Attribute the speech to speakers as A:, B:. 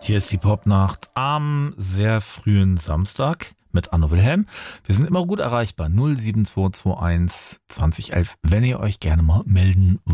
A: Hier ist die Popnacht am sehr frühen Samstag mit Anno Wilhelm. Wir sind immer gut erreichbar. 07221 2011, wenn ihr euch gerne mal melden